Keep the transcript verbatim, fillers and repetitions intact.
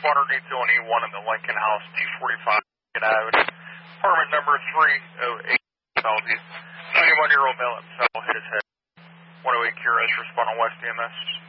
underneath zone E one in the Lincoln House, T forty-five Avenue. Apartment number three oh eight, Southeast. ninety-one-year-old male at Fell hit his head. one oh eight Q R S, respond on West E M S.